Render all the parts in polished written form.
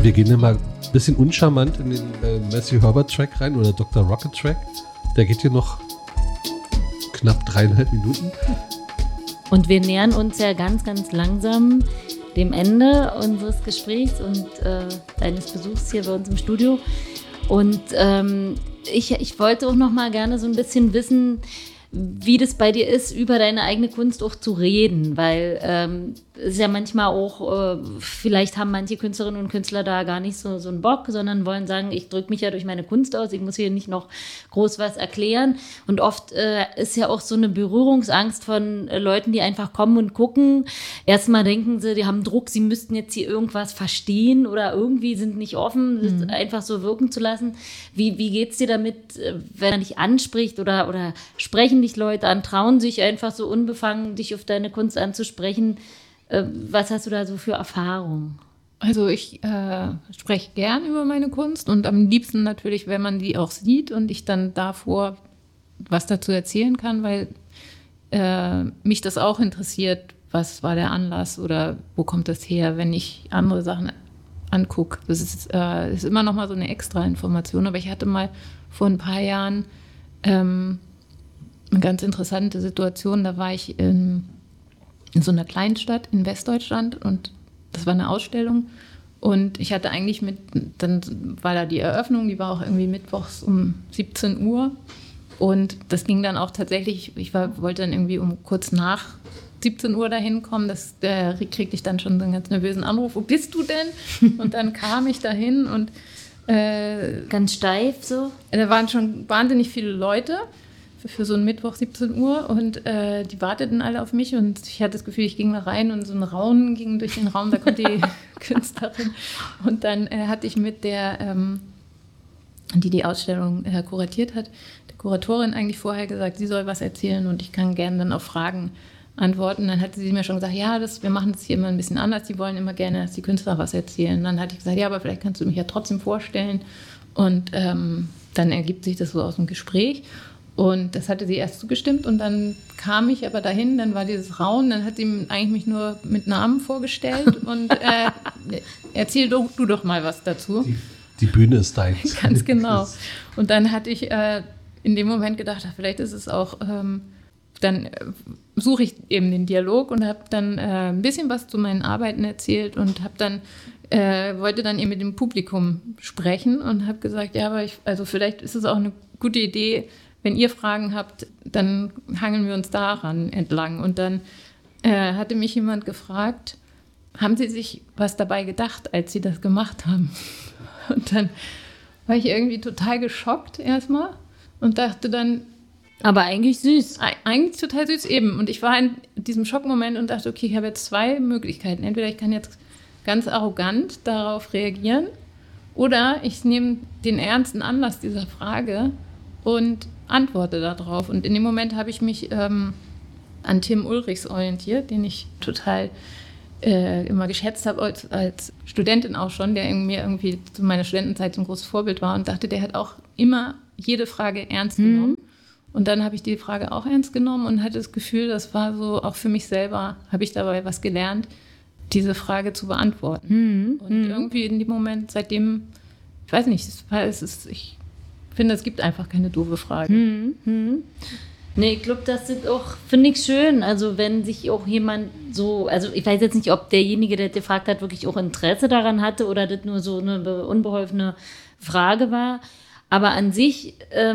wir gehen dann mal ein bisschen uncharmant in den Matthew Herbert-Track rein oder Dr. Rocket-Track. Der geht hier noch knapp 3,5 Minuten. Und wir nähern uns ja ganz, ganz langsam dem Ende unseres Gesprächs und deines Besuchs hier bei uns im Studio. Und ich wollte auch noch mal gerne so ein bisschen wissen, wie das bei dir ist, über deine eigene Kunst auch zu reden, weil es ist ja manchmal auch, vielleicht haben manche Künstlerinnen und Künstler da gar nicht so einen Bock, sondern wollen sagen, ich drücke mich ja durch meine Kunst aus, ich muss hier nicht noch groß was erklären. Und oft ist ja auch so eine Berührungsangst von Leuten, die einfach kommen und gucken. Erstmal denken sie, die haben Druck, sie müssten jetzt hier irgendwas verstehen oder irgendwie sind nicht offen, das einfach so wirken zu lassen. Wie geht's dir damit, wenn er dich anspricht oder sprechen dich Leute an, trauen sich einfach so unbefangen, dich auf deine Kunst anzusprechen? Was hast du da so für Erfahrungen? Also ich spreche gern über meine Kunst und am liebsten natürlich, wenn man die auch sieht und ich dann davor was dazu erzählen kann, weil mich das auch interessiert, was war der Anlass oder wo kommt das her, wenn ich andere Sachen angucke. Das ist immer noch mal so eine extra Information, aber ich hatte mal vor ein paar Jahren eine ganz interessante Situation, da war ich in so einer Kleinstadt in Westdeutschland und das war eine Ausstellung und ich hatte eigentlich dann war da die Eröffnung, die war auch irgendwie mittwochs um 17 Uhr und das ging dann auch tatsächlich, wollte dann irgendwie um kurz nach 17 Uhr dahin kommen, da kriegte ich dann schon so einen ganz nervösen Anruf, wo bist du denn? Und dann kam ich dahin und ganz steif so? Da waren schon wahnsinnig viele Leute für so einen Mittwoch 17 Uhr und die warteten alle auf mich und ich hatte das Gefühl, ich ging da rein und so ein Raunen ging durch den Raum, da kommt die Künstlerin und dann hatte ich mit der, die Ausstellung kuratiert hat, der Kuratorin eigentlich vorher gesagt, sie soll was erzählen und ich kann gerne dann auf Fragen antworten. Dann hatte sie mir schon gesagt, ja, wir machen das hier immer ein bisschen anders, die wollen immer gerne, dass die Künstler was erzählen. Dann hatte ich gesagt, ja, aber vielleicht kannst du mich ja trotzdem vorstellen und dann ergibt sich das so aus dem Gespräch. Und das hatte sie erst zugestimmt und dann kam ich aber dahin, dann war dieses Raunen, dann hat sie eigentlich mich nur mit Namen vorgestellt und erzähl du doch mal was dazu. Die Bühne ist dein. Ganz genau. Und dann hatte ich in dem Moment gedacht, vielleicht ist es auch, dann suche ich eben den Dialog und habe dann ein bisschen was zu meinen Arbeiten erzählt und habe dann wollte dann eben mit dem Publikum sprechen und habe gesagt, ja, aber also vielleicht ist es auch eine gute Idee, wenn ihr Fragen habt, dann hangeln wir uns daran entlang. Und dann hatte mich jemand gefragt, haben Sie sich was dabei gedacht, als Sie das gemacht haben? Und dann war ich irgendwie total geschockt erstmal und dachte dann, aber eigentlich süß. Eigentlich total süß eben. Und ich war in diesem Schockmoment und dachte, okay, ich habe jetzt zwei Möglichkeiten. Entweder ich kann jetzt ganz arrogant darauf reagieren oder ich nehme den ernsten Anlass dieser Frage und antworte darauf. Und in dem Moment habe ich mich an Tim Ulrichs orientiert, den ich total immer geschätzt habe als Studentin auch schon, der mir irgendwie zu meiner Studentenzeit ein großes Vorbild war und dachte, der hat auch immer jede Frage ernst genommen. Und dann habe ich die Frage auch ernst genommen und hatte das Gefühl, das war so, auch für mich selber habe ich dabei was gelernt, diese Frage zu beantworten. Und irgendwie in dem Moment, seitdem, ich weiß nicht, ich finde, es gibt einfach keine doofe Frage. Nee, ich glaube, das ist auch, finde ich schön, also wenn sich auch jemand so, also ich weiß jetzt nicht, ob derjenige, der gefragt hat, wirklich auch Interesse daran hatte oder das nur so eine unbeholfene Frage war, aber an sich,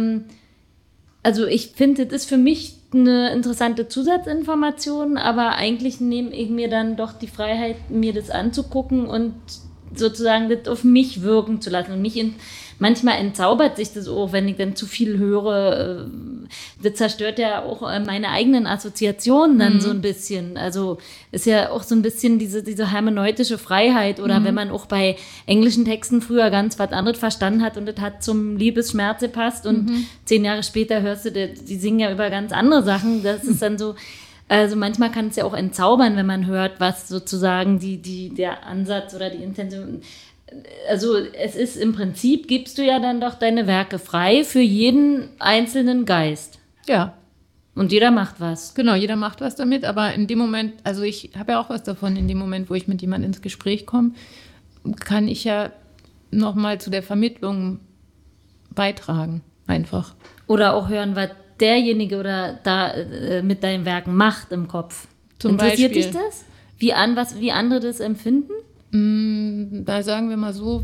also ich finde, das ist für mich eine interessante Zusatzinformation, aber eigentlich nehme ich mir dann doch die Freiheit, mir das anzugucken und sozusagen das auf mich wirken zu lassen und nicht manchmal entzaubert sich das auch, wenn ich dann zu viel höre. Das zerstört ja auch meine eigenen Assoziationen dann so ein bisschen. Also ist ja auch so ein bisschen diese hermeneutische Freiheit oder wenn man auch bei englischen Texten früher ganz was anderes verstanden hat und das hat zum Liebesschmerz gepasst und 10 Jahre später hörst du, die singen ja über ganz andere Sachen. Das ist dann so, also manchmal kann es ja auch entzaubern, wenn man hört, was sozusagen der Ansatz oder die Intention. Also es ist im Prinzip, gibst du ja dann doch deine Werke frei für jeden einzelnen Geist. Ja. Und jeder macht was. Genau, jeder macht was damit, aber in dem Moment, also ich habe ja auch was davon, in dem Moment, wo ich mit jemandem ins Gespräch komme, kann ich ja nochmal zu der Vermittlung beitragen, einfach. Oder auch hören, was derjenige oder da mit deinen Werken macht im Kopf. Zum Interessiert Beispiel. dich das? Wie andere das empfinden? Da sagen wir mal so,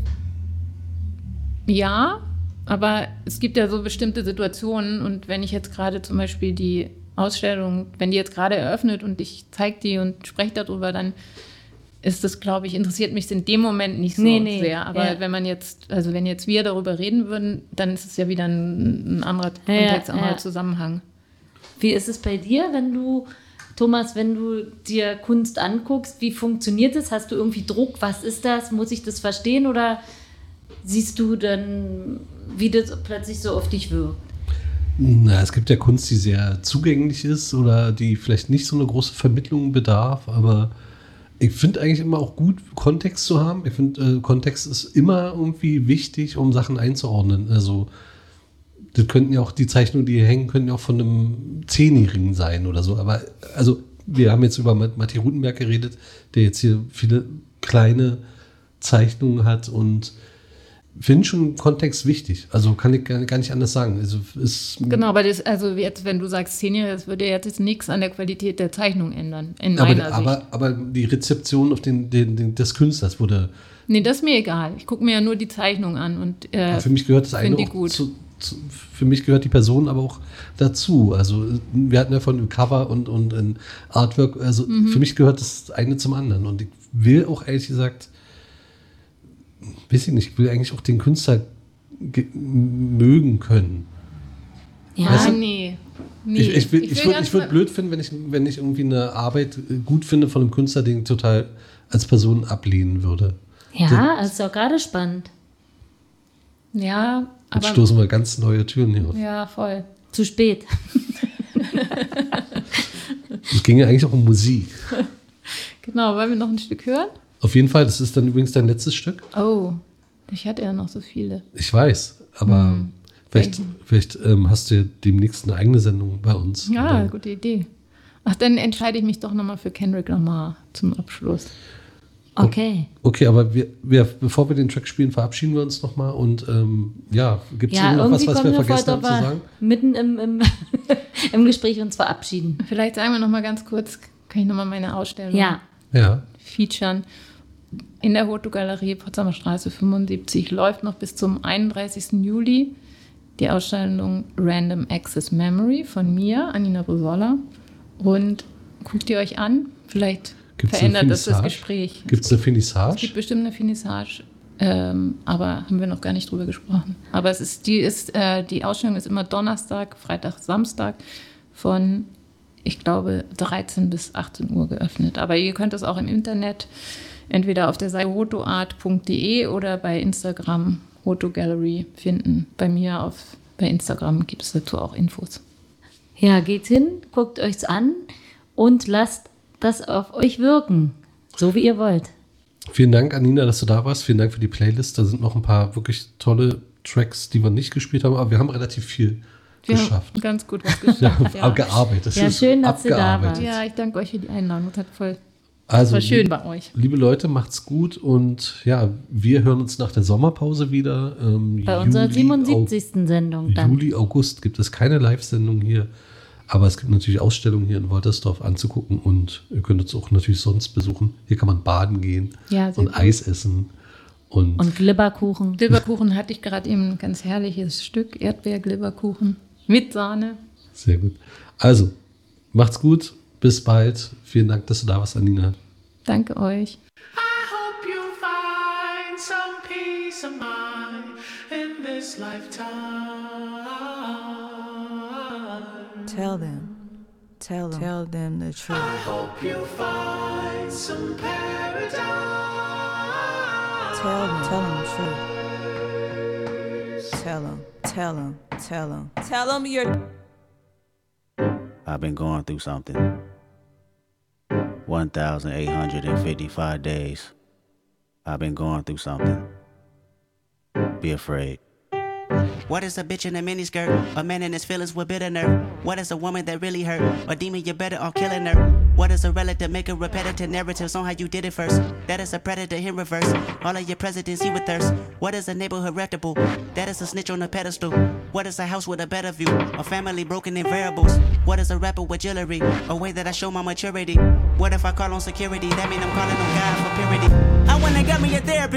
ja, aber es gibt ja so bestimmte Situationen und wenn ich jetzt gerade zum Beispiel die Ausstellung, wenn die jetzt gerade eröffnet und ich zeige die und spreche darüber, dann ist das, glaube ich, interessiert mich in dem Moment nicht so sehr. Aber wenn jetzt wir darüber reden würden, dann ist es ja wieder ein anderer Kontext, ein anderer Zusammenhang. Wie ist es bei dir, Thomas, wenn du dir Kunst anguckst, wie funktioniert es? Hast du irgendwie Druck? Was ist das? Muss ich das verstehen? Oder siehst du dann, wie das plötzlich so auf dich wirkt? Na, es gibt ja Kunst, die sehr zugänglich ist oder die vielleicht nicht so eine große Vermittlung bedarf, aber ich finde eigentlich immer auch gut, Kontext zu haben. Ich finde, Kontext ist immer irgendwie wichtig, um Sachen einzuordnen. Also das könnten ja auch die Zeichnungen, die hier hängen, könnten ja auch von einem 10-Jährigen sein oder so. Aber also wir haben jetzt über Matti Rutenberg geredet, der jetzt hier viele kleine Zeichnungen hat und finde schon Kontext wichtig. Also kann ich gar nicht anders sagen. Also genau, aber das, also jetzt, wenn du sagst 10 Jahre, das würde jetzt nichts an der Qualität der Zeichnung ändern, in meiner Sicht. Aber die Rezeption auf des Künstlers wurde... Nee, das ist mir egal. Ich gucke mir ja nur die Zeichnung an. Und für mich gehört das eigentlich auch für mich gehört die Person aber auch dazu. Also wir hatten ja von Cover und in Artwork, also für mich gehört das eine zum anderen. Und ich will auch ehrlich gesagt, weiß ich nicht, ich will eigentlich auch den Künstler mögen können. Ja, weißt du? nee. Ich würde blöd finden, wenn ich irgendwie eine Arbeit gut finde von einem Künstler, den ich total als Person ablehnen würde. Ja, das ist auch gerade spannend. Ja, aber... Jetzt stoßen wir ganz neue Türen hier auf. Ja, voll. Zu spät. Es ging ja eigentlich auch um Musik. Genau, wollen wir noch ein Stück hören? Auf jeden Fall, das ist dann übrigens dein letztes Stück. Oh, ich hatte ja noch so viele. Ich weiß, aber vielleicht hast du ja demnächst eine eigene Sendung bei uns. Ja, oder? gute Idee. Ach, dann entscheide ich mich doch nochmal für Kendrick Lamar zum Abschluss. Okay. Okay, aber bevor wir den Track spielen, verabschieden wir uns nochmal und gibt es noch was wir vergessen haben zu sagen? Mitten im Gespräch uns verabschieden. Vielleicht sagen wir nochmal ganz kurz, kann ich nochmal meine Ausstellung featuren. In der Hoto-Galerie Potsdamer Straße 75 läuft noch bis zum 31. Juli die Ausstellung Random Access Memory von mir, Anina Bosolla. Und guckt ihr euch an, vielleicht verändert das Gespräch. Gibt es eine Finissage? Es gibt bestimmt eine Finissage, aber haben wir noch gar nicht drüber gesprochen. Aber die Ausstellung ist immer Donnerstag, Freitag, Samstag von, ich glaube, 13 bis 18 Uhr geöffnet. Aber ihr könnt es auch im Internet, entweder auf der Seite hotoart.de oder bei Instagram Hoto Gallery finden. Bei mir bei Instagram gibt es dazu auch Infos. Ja, geht hin, guckt euch's an und lasst das auf euch wirken, so wie ihr wollt. Vielen Dank, Anina, dass du da warst. Vielen Dank für die Playlist. Da sind noch ein paar wirklich tolle Tracks, die wir nicht gespielt haben, aber wir haben relativ viel geschafft. Wir haben ganz gut was geschafft. Ja, gearbeitet. Ja, schön, dass du da warst. Ja, ich danke euch für die Einladung. Das war schön bei euch. Liebe Leute, macht's gut und ja, wir hören uns nach der Sommerpause wieder. Bei unserer 77. Sendung dann. Juli, August gibt es keine Live-Sendung hier, aber es gibt natürlich Ausstellungen hier in Woltersdorf anzugucken und ihr könnt uns auch natürlich sonst besuchen. Hier kann man baden gehen und Eis essen. Und Glibberkuchen. Glibberkuchen hatte ich gerade eben ein ganz herrliches Stück, Erdbeer-Glibberkuchen mit Sahne. Sehr gut. Also, macht's gut. Bis bald. Vielen Dank, dass du da warst, Anina. Danke euch. I hope you find some peace of mind in this lifetime. Tell them the truth. I hope you find some paradise. Tell them the truth. Tell them you're... I've been going through something. 1,855 days. I've been going through something. Be afraid. What is a bitch in a miniskirt? A man in his feelings with bitter nerve. What is a woman that really hurt? A demon, you're better off killing her. What is a relative? Make a repetitive narratives on how you did it first. That is a predator in reverse. All of your presidents he with thirst. What is a neighborhood reputable? That is a snitch on a pedestal. What is a house with a better view? A family broken in variables. What is a rapper with jewelry? A way that I show my maturity. What if I call on security? That mean I'm calling on God for purity. I went and got me a therapist.